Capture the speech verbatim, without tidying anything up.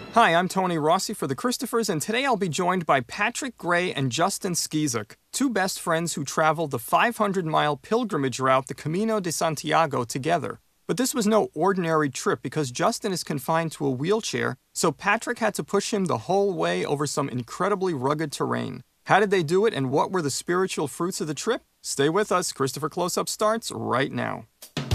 Hi, I'm Tony Rossi for the Christophers, and today I'll be joined by Patrick Gray and Justin Skizik, two best friends who traveled the five hundred mile pilgrimage route, the Camino de Santiago, together. But this was no ordinary trip because Justin is confined to a wheelchair, so Patrick had to push him the whole way over some incredibly rugged terrain. How did they do it, and what were the spiritual fruits of the trip? Stay with us. Christopher Close-Up starts right now.